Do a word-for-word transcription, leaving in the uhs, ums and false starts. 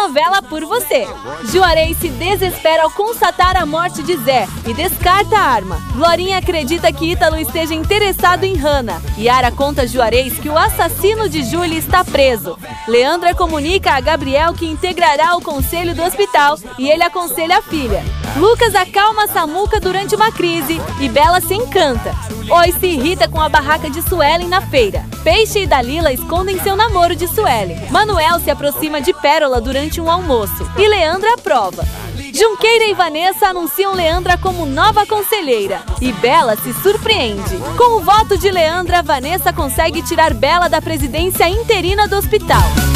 novela por você. Juarez se desespera ao constatar a morte de Zé e descarta a arma. Glorinha acredita que Ítalo esteja interessado em Hannah. Yara conta a Juarez que o assassino de Júlia está preso. Leandra comunica a Gabriel que integrará o conselho do hospital e ele aconselha a filha. Lucas acalma Samuca durante uma crise e Bela se encanta. Oi se irrita com a barraca de Suelen na feira. Peixe e Dalila escondem seu namoro de Suelen. Manuel se aproxima de Pérola durante um almoço e Leandra aprova. Junqueira e Vanessa anunciam Leandra como nova conselheira e Bela se surpreende. Com o voto de Leandra, Vanessa consegue tirar Bela da presidência interina do hospital.